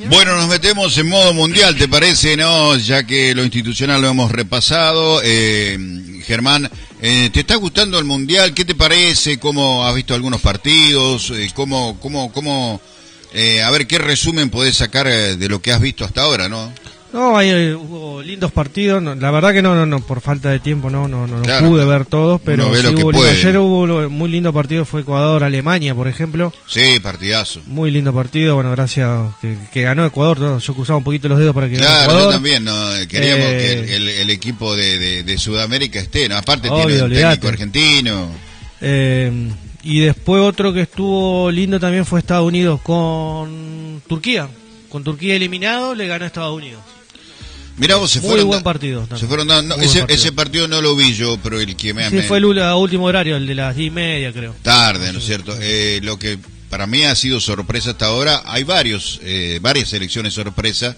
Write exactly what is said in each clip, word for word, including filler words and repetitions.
Bueno, nos metemos en modo mundial, ¿te parece, no? Ya que lo institucional lo hemos repasado. Eh, Germán, eh, ¿te está gustando el mundial? ¿Qué te parece? ¿Cómo has visto algunos partidos? Eh, ¿Cómo, cómo, cómo, eh, a ver, qué resumen podés sacar de lo que has visto hasta ahora, no? No, hay, eh, hubo lindos partidos. No, la verdad que no, no, no, por falta de tiempo no, no, no, Claro, no pude ver todos, pero uno ve sí lo que hubo puede. lindo. Ayer hubo muy lindo partido, fue Ecuador-Alemania, por ejemplo. Sí, partidazo. Muy lindo partido, bueno, gracias que, que ganó Ecuador, ¿no? Yo cruzaba un poquito los dedos para que ganara Claro, Ecuador. yo también, ¿no? Queríamos Eh, que el, el, el equipo de, de, de Sudamérica esté, ¿no? Aparte Obvio, tiene un olvidate. técnico argentino. Eh, y después otro que estuvo lindo también fue Estados Unidos con Turquía. Con Turquía eliminado, le ganó a Estados Unidos. Mirá vos, se Muy fueron... buen da- partido también. Se fueron dando, Muy ese, buen partido. ese partido no lo vi yo, pero el que me... Sí, me- fue el ul- último horario, el de las diez y media, creo. tarde, ¿no es cierto? Eh, lo que para mí ha sido sorpresa hasta ahora, hay varios, eh, varias selecciones sorpresa,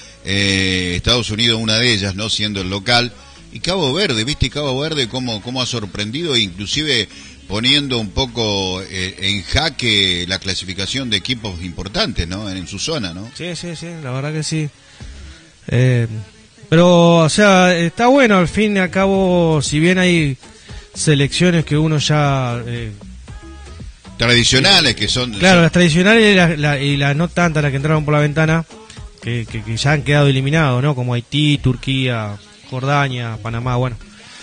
eh, Estados Unidos una de ellas, ¿no? Siendo el local, y Cabo Verde, ¿viste? Cabo Verde cómo, cómo ha sorprendido, inclusive poniendo un poco eh, en jaque la clasificación de equipos importantes, ¿no? En, en su zona, ¿no? Sí, sí, sí, la verdad que sí. Eh, pero, o sea, está bueno, al fin y al cabo, si bien hay selecciones que uno ya... Eh, Tradicionales que son... claro, son- las tradicionales y las la, y las no tantas, las que entraron por la ventana, que, que, que ya han quedado eliminados, ¿no? Como Haití, Turquía, Jordania, Panamá, bueno.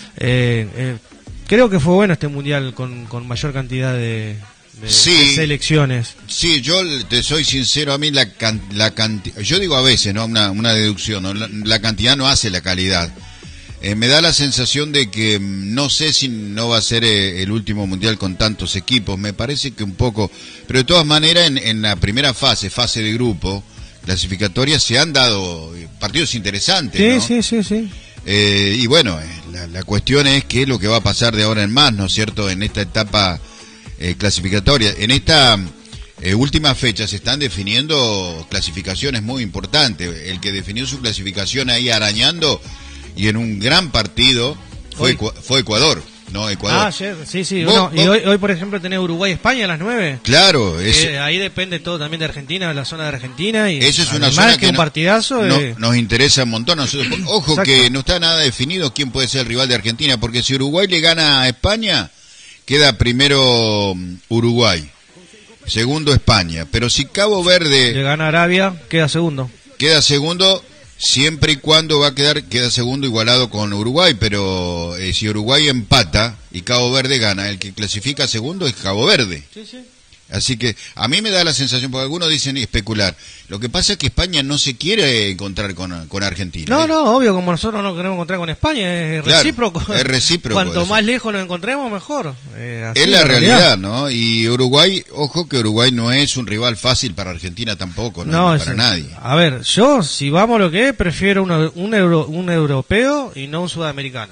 Eh, eh, creo que fue bueno este mundial con, con mayor cantidad de, de, Sí. de selecciones. Sí, yo te soy sincero, a mí la, can- la cantidad, yo digo a veces, ¿no? Una, una deducción, ¿no? La, la cantidad no hace la calidad. Eh, me da la sensación de que mm, no sé si no va a ser eh, el último mundial con tantos equipos, me parece que un poco, pero de todas maneras en, en la primera fase, fase de grupo, clasificatoria, se han dado eh, partidos interesantes, Sí, ¿no? sí, sí, sí. Eh, y bueno, eh, la, la cuestión es qué es lo que va a pasar de ahora en más, ¿no es cierto?, en esta etapa eh, clasificatoria. En esta eh, última fecha se están definiendo clasificaciones muy importantes. El que definió su clasificación ahí arañando y en un gran partido fue, Hoy. Ecua- fue Ecuador, ¿no? Ecuador. Ah, ayer, sí, sí. Vos- Bueno, y vos- hoy, hoy, por ejemplo, tenés Uruguay-España a las nueve. Claro, es, Eh, ahí depende todo también de Argentina, de la zona de Argentina. Y esa es una además zona que que un no- partidazo. no- eh, nos interesa un montón. Nosotros, ojo Exacto. que no está nada definido quién puede ser el rival de Argentina, porque si Uruguay le gana a España, queda primero mm, Uruguay, segundo España, pero si Cabo le Verde gana Arabia, queda segundo. queda segundo, siempre y cuando va a quedar, queda segundo igualado con Uruguay, pero eh, si Uruguay empata y Cabo Verde gana, el que clasifica segundo es Cabo Verde. Sí, sí. Así que a mí me da la sensación, porque algunos dicen especular, lo que pasa es que España no se quiere encontrar con, con Argentina. No, ¿eh? no, obvio, como nosotros nos queremos encontrar con España, es Claro, recíproco. es recíproco Cuanto eso. más lejos nos encontremos, mejor. Eh, así Es la realidad, ¿no? Y Uruguay, ojo que Uruguay no es un rival fácil para Argentina tampoco, no, No, Ni es- para nadie. A ver, yo, si vamos a lo que es, prefiero un, un, euro, un europeo y no un sudamericano.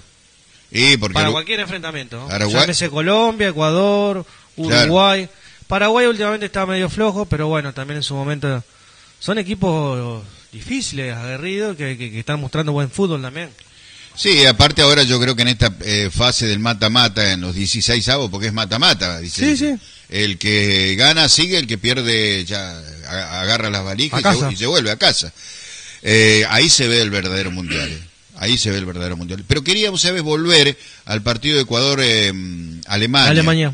Y porque Para Uru- cualquier enfrentamiento. ¿no? Paraguay- Llámese Colombia, Ecuador, Uruguay. Paraguay últimamente está medio flojo, pero bueno, también en su momento son equipos difíciles, aguerridos, que, que, que están mostrando buen fútbol también. Sí, aparte ahora yo creo que en esta eh, fase del mata-mata, en los dieciséis avos, porque es mata-mata, dice. Sí, sí. El que gana sigue, el que pierde ya a- agarra las valijas A y se, casa. y se vuelve a casa. Eh, ahí se ve el verdadero mundial. eh. Ahí se ve el verdadero mundial. Pero queríamos, ¿sabes?, volver al partido de Ecuador-Alemania. Alemania.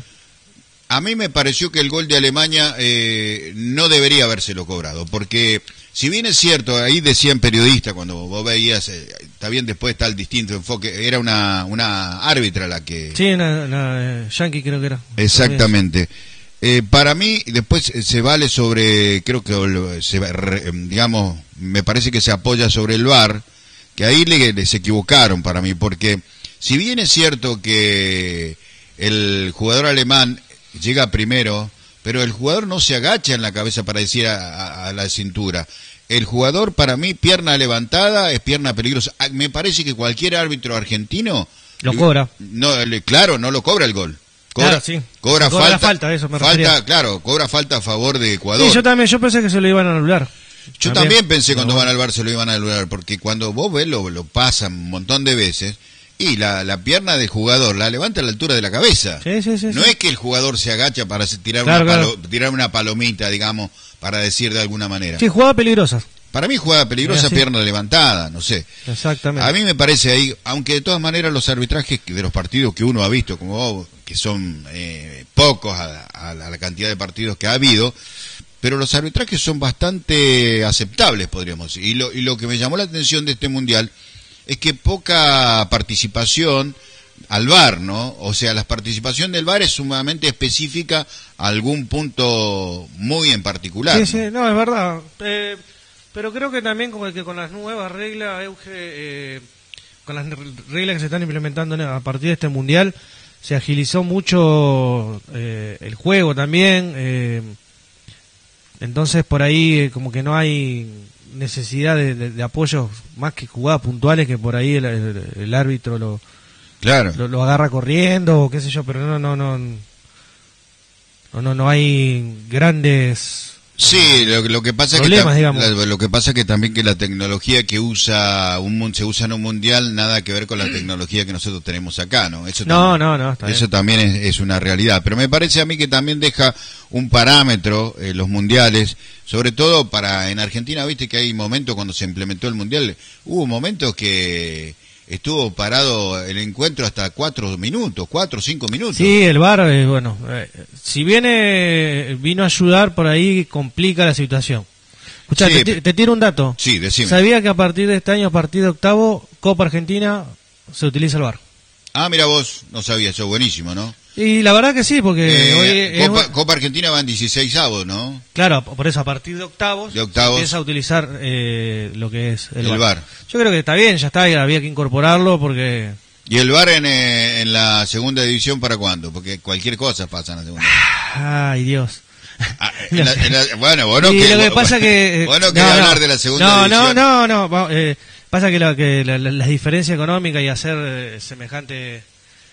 A mí me pareció que el gol de Alemania eh, no debería habérselo cobrado, porque si bien es cierto, ahí decían periodistas, cuando vos veías, eh, está bien, después está el distinto enfoque, era una, una árbitra la que... Sí, una, una, eh, Yankee creo que era. Exactamente. Eh, para mí, después eh, se vale sobre, creo que, el- se, va- re- digamos, me parece que se apoya sobre el V A R, que ahí le, les equivocaron para mí, porque si bien es cierto que el jugador alemán llega primero, pero el jugador no se agacha en la cabeza para decir a, a- a la cintura. El jugador, para mí, pierna levantada es pierna peligrosa. Ah, me parece que cualquier árbitro argentino... Lo cobra. No, le- claro, no lo cobra el gol. Cobra, Claro, sí. cobra, Cobra falta, la falta, eso me falta, refería. claro, cobra falta a favor de Ecuador. Sí, yo también, yo pensé que se lo iban a anular. Yo también pensé Pero cuando bueno. van al bar se lo iban a anular, porque cuando vos ves lo, lo pasan un montón de veces, Y la, la pierna del jugador la levanta a la altura de la cabeza. Sí, sí, sí, no sí. es que el jugador se agacha para tirar, claro, una, palo, claro. tirar una palomita, digamos, para decir de alguna manera. Sí, jugada peligrosa. Para mí jugada peligrosa, pierna levantada, no sé. Exactamente. A mí me parece ahí, aunque de todas maneras los arbitrajes de los partidos que uno ha visto, como vos, que son eh, pocos a, a, a la cantidad de partidos que ha habido, pero los arbitrajes son bastante aceptables, podríamos decir. Y lo, y lo que me llamó la atención de este Mundial es que poca participación al V A R, ¿no? O sea, la participación del V A R es sumamente específica a algún punto muy en particular. Sí, ¿no? sí, no, es verdad. Eh, pero creo que también con, que con las nuevas reglas, Euge, eh, con las reglas que se están implementando a partir de este Mundial, se agilizó mucho eh, el juego también. Eh, entonces, por ahí, eh, como que no hay necesidad de, de, de apoyos más que jugadas puntuales, que por ahí el, el, el árbitro lo, claro. lo lo agarra corriendo o qué sé yo, pero no no no no no, no hay grandes sí, lo, lo que pasa problemas, que digamos. La, lo que pasa que también que la tecnología que usa un se usa en un mundial nada que ver con la tecnología que nosotros tenemos acá, ¿no? Eso no, también, no, no, está eso bien. también es, es una realidad, pero me parece a mí que también deja un parámetro eh, los mundiales, sobre todo para en Argentina, viste que hay momentos cuando se implementó el mundial, hubo momentos que estuvo parado el encuentro hasta cuatro minutos, cuatro o cinco minutos. Sí, el V A R, eh, bueno, eh, si viene, vino a ayudar, por ahí complica la situación. Escuchá, Sí, te, te tiro un dato. Sí, decime. ¿Sabía que a partir de este año, a partir de octavo, Copa Argentina, se utiliza el V A R? Ah, mira vos, no sabía eso, buenísimo, ¿no? Y la verdad que sí, porque Eh, hoy es- Copa, Copa Argentina van dieciséis avos, ¿no? claro, por eso a partir de octavos, De octavos. se empieza a utilizar eh, lo que es el, El V A R. V A R. Yo creo que está bien, ya está, había que incorporarlo porque... ¿Y el V A R en, eh, en la segunda división para cuándo? Porque cualquier cosa pasa en la segunda. Ay, Dios. Ah, en la- en la- bueno, vos no Y que, lo que vos- pasa que... vos no no, querés no. hablar de la segunda no, división. No, no, no, va- eh, pasa que, la, que la, la, la diferencia económica y hacer eh, semejante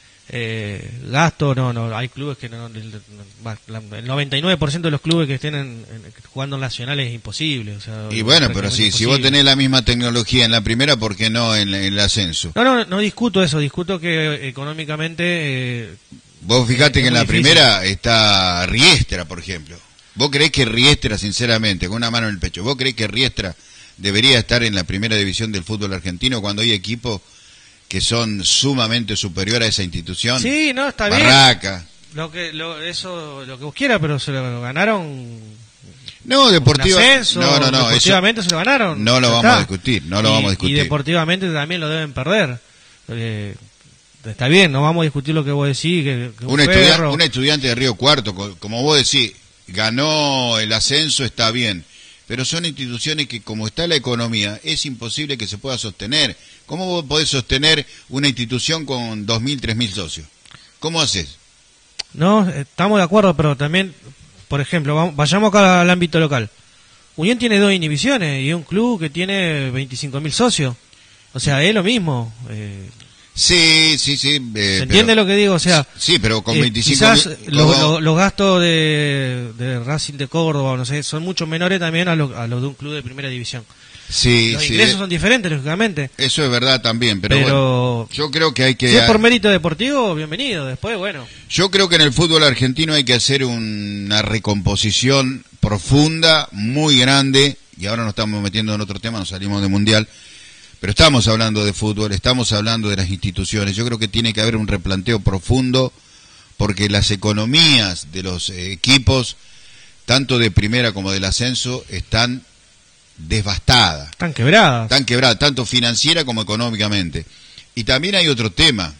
eh, gasto, no, no, hay clubes que no, el, no, el noventa y nueve por ciento de los clubes que estén en, en, jugando en nacionales es imposible. O sea, Y bueno, pero si, si vos imposible. tenés la misma tecnología en la primera, ¿por qué no en, en el ascenso? No, no, no discuto eso, discuto que eh, económicamente... Eh, Vos fijate es que en muy la difícil. primera está Riestra, por ejemplo. ¿Vos creés que Riestra, sinceramente, con una mano en el pecho, vos creés que Riestra debería estar en la primera división del fútbol argentino cuando hay equipos que son sumamente superiores a esa institución? Sí, no, está bien. Barraca. Lo que, lo, eso, lo que vos quieras, pero se lo ganaron. No, deportiva. Un ascenso, no, no, no. Eso deportivamente se lo ganaron. no lo Ya vamos está. a discutir. No lo y, vamos a discutir. Y deportivamente también lo deben perder. Eh, está bien, no vamos a discutir lo que vos decís. Que, que un, un, estudia- perro- un estudiante de Río Cuarto, co- como vos decís, ganó el ascenso, está bien. Pero son instituciones que, como está la economía, es imposible que se pueda sostener. ¿Cómo vos podés sostener una institución con dos mil, tres mil socios? ¿Cómo haces? No, estamos de acuerdo, pero también, por ejemplo, vamos- vayamos acá al ámbito local. Unión tiene dos inhibiciones y un club que tiene veinticinco mil socios. O sea, es lo mismo. Eh, Sí, sí, sí. eh, ¿Se pero- entiende lo que digo? O sea, Sí, pero con eh, veinticinco quizás mil... lo- ¿cómo? lo- los gastos de, de Racing de Córdoba, no sé, son mucho menores también a los a los de un club de primera división. Sí, Los sí, ingresos eh, son diferentes, lógicamente. eso es verdad también, pero, Pero, bueno, yo creo que hay que... si es por mérito deportivo, bienvenido. Después, bueno. Yo creo que en el fútbol argentino hay que hacer una recomposición profunda, muy grande, y ahora nos estamos metiendo en otro tema, nos salimos de mundial, pero estamos hablando de fútbol, estamos hablando de las instituciones. Yo creo que tiene que haber un replanteo profundo, porque las economías de los eh, equipos, tanto de primera como del ascenso, están devastadas. Están quebradas. Están quebradas, tanto financiera como económicamente. Y también hay otro tema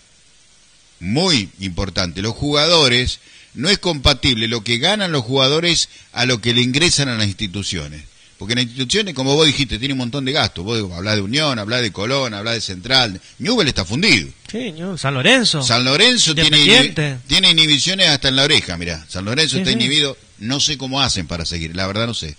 muy importante. Los jugadores, no es compatible lo que ganan los jugadores a lo que le ingresan a las instituciones. Porque las instituciones, como vos dijiste, tienen un montón de gastos. Vos hablás de Unión, hablás de Colón, hablás de Central. Newell está fundido. Sí, ¿no? San Lorenzo. San Lorenzo tiene, Independiente. inhibi- tiene inhibiciones hasta en la oreja, mirá. San Lorenzo Sí, está sí. inhibido, no sé cómo hacen para seguir, la verdad no sé.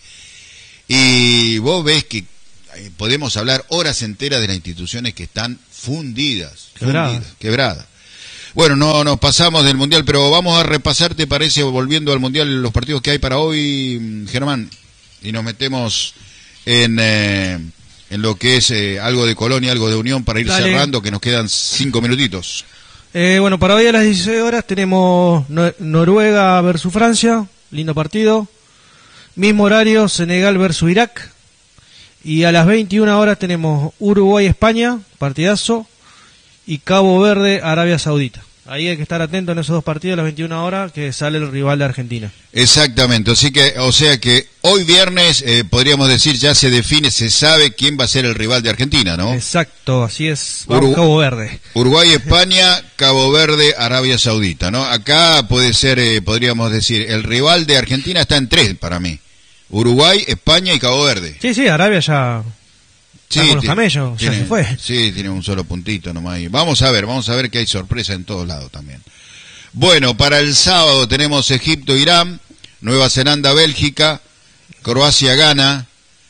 Y vos ves que eh, podemos hablar horas enteras de las instituciones que están fundidas, Quebradas. fundidas, quebradas. Bueno, no nos pasamos del Mundial, pero vamos a repasar, ¿te parece, volviendo al Mundial, los partidos que hay para hoy, Germán? Y nos metemos en, eh, en lo que es eh, algo de Colón y algo de Unión para ir Dale. cerrando, que nos quedan cinco minutitos. Eh, bueno, para hoy a las dieciséis horas tenemos Nor- Noruega versus Francia, lindo partido. Mismo horario, Senegal versus Irak. Y a las veintiuna horas tenemos Uruguay-España, partidazo. Y Cabo Verde, Arabia Saudita. Ahí hay que estar atento en esos dos partidos a las veintiuna horas, que sale el rival de Argentina. Exactamente, así que, o sea que hoy viernes, eh, podríamos decir, ya se define, se sabe quién va a ser el rival de Argentina, ¿no? Exacto, así es. Vamos, Uru- Cabo Verde. Uruguay, España, Cabo Verde, Arabia Saudita, ¿no? Acá puede ser, eh, podríamos decir, el rival de Argentina está en tres para mí. Uruguay, España y Cabo Verde. Sí, sí, Arabia ya... Sí, con los ti- camellos, ya tiene- se fue. Sí, tiene un solo puntito nomás. Y vamos a ver, vamos a ver que hay sorpresa en todos lados también. Bueno, para el sábado tenemos Egipto, Irán, Nueva Zelanda, Bélgica, Croacia, Ghana,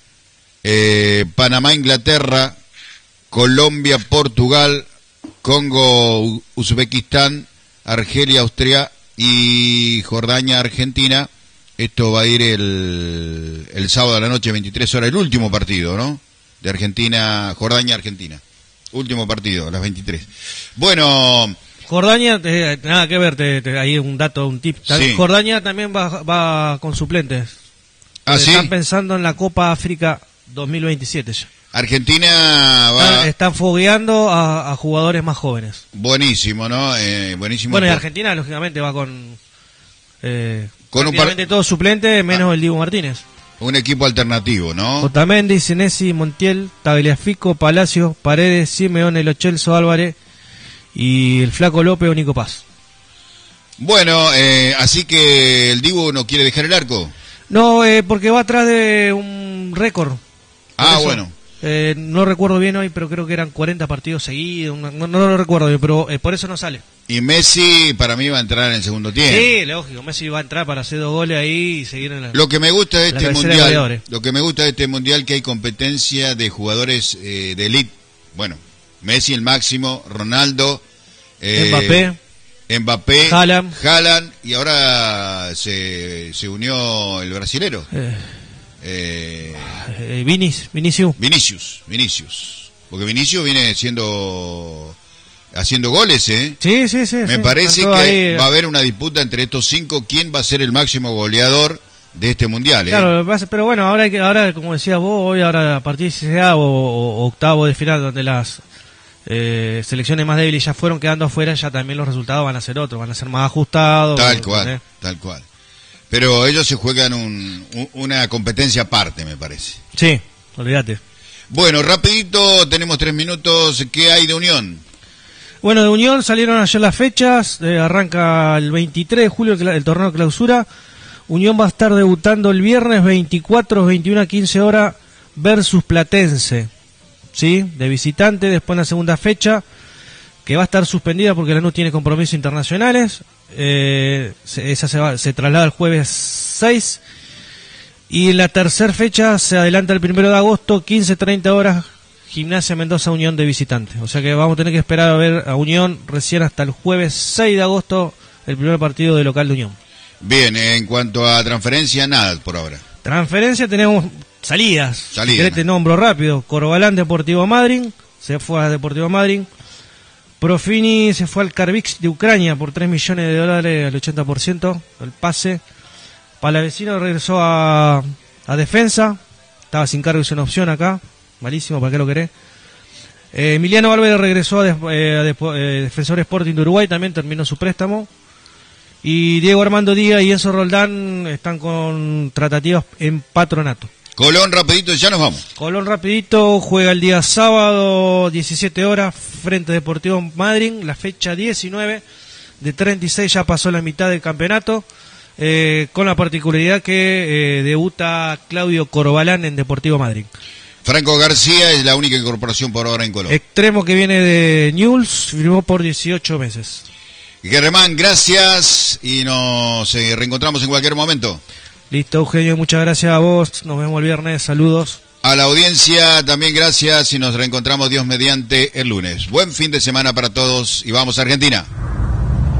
eh, Panamá, Inglaterra, Colombia, Portugal, Congo, U- Uzbekistán, Argelia, Austria y Jordania, Argentina. Esto va a ir el, el sábado a la noche, veintitrés horas, el último partido, ¿no? De Argentina, Jordania, Argentina. Último partido, a las veintitrés. Bueno, Jordania, eh, nada que ver, te, te- ahí un dato, un tip. Tal- Sí. Jordania también va, va con suplentes. ¿ah, sí? Están pensando en la Copa África dos mil veintisiete ya. Argentina Están, va están fogueando a, a jugadores más jóvenes. buenísimo, ¿no? Eh, buenísimo. Bueno, y por- Argentina, lógicamente, va con... Eh, Con un par- prácticamente todos suplentes, menos el Diego Martínez. un equipo alternativo, ¿no? Otamendi, Senesi, Montiel, Tagliafico, Palacio, Paredes, Simeone, Lo Celso, Álvarez y el Flaco López o Nico Paz. Bueno, eh, así que el Dibu no quiere dejar el arco. No, eh, porque va atrás de un récord. Por Ah, eso, bueno. eh, no recuerdo bien hoy, pero creo que eran cuarenta partidos seguidos. No, no, no lo recuerdo bien, pero eh, por eso no sale. Y Messi para mí va a entrar en el segundo tiempo. Sí, lógico. Messi va a entrar para hacer dos goles ahí y seguir en la... Lo que me gusta de La este cabecera de mundial, goleadores. lo que me gusta de este mundial que hay competencia de jugadores eh, de elite. Bueno, Messi el máximo, Ronaldo, eh, Mbappé. Mbappé, Haaland. Haaland, y ahora se, se unió el brasilero, Eh, eh, eh, Vinis, Vinicius. Vinicius, Vinicius, porque Vinicius viene siendo haciendo goles, ¿eh? Sí, sí, sí. Me sí. parece Están que todos ahí, va a haber una disputa entre estos cinco, quién va a ser el máximo goleador de este mundial, ¿eh? Claro, lo que pasa- pero bueno, ahora, hay que, ahora como decías vos, hoy ahora a partir de dieciséis o, o octavo de final, donde las eh, selecciones más débiles ya fueron quedando afuera, ya también los resultados van a ser otros, van a ser más ajustados. Tal ¿entendés? cual, tal cual. Pero ellos se juegan un- un- una competencia aparte, me parece. Sí, olvídate. Bueno, rapidito, tenemos tres minutos. ¿Qué hay de Unión? Bueno, de Unión salieron ayer las fechas, eh, arranca el veintitrés de julio el, cla- el torneo de clausura. Unión va a estar debutando el viernes veinticuatro, veintiuno, quince horas versus Platense, ¿sí? De visitante, después en la segunda fecha, que va a estar suspendida porque Lanús tiene compromisos internacionales. Eh, se, esa se, va- se traslada el jueves seis. Y en la tercera fecha se adelanta el primero de agosto, quince, treinta horas, Gimnasia Mendoza Unión de visitante. O sea que vamos a tener que esperar a ver a Unión recién hasta el jueves seis de agosto, el primer partido de local de Unión. Bien, en cuanto a transferencia, nada por ahora. Transferencia, tenemos salidas. Salidas. Si querés te nombro rápido. Corbalán, Deportivo Madryn, se fue a Deportivo Madryn. Profini se fue al Karvix de Ucrania por tres millones de dólares al ochenta por ciento, el pase. Palavecino regresó a, a Defensa, estaba sin cargo y sin opción acá, malísimo, ¿para qué lo querés? Eh, Emiliano Álvarez regresó a, de, eh, a Depo- eh, Defensor Sporting de Uruguay, también terminó su préstamo. Y Diego Armando Díaz y Enzo Roldán están con tratativas en Patronato. Colón, rapidito, ya nos vamos. Colón rapidito juega el día sábado diecisiete horas frente a Deportivo Madryn, la fecha diecinueve de treinta y seis, ya pasó la mitad del campeonato, eh, con la particularidad que eh, debuta Claudio Corbalán en Deportivo Madryn. Franco García es la única incorporación por ahora en Colón. Extremo que viene de Newell's, firmó por dieciocho meses. Germán, gracias y nos eh, reencontramos en cualquier momento. Listo, Eugenio, muchas gracias a vos, nos vemos el viernes, saludos. A la audiencia también gracias y nos reencontramos Dios mediante el lunes. Buen fin de semana para todos y vamos a Argentina.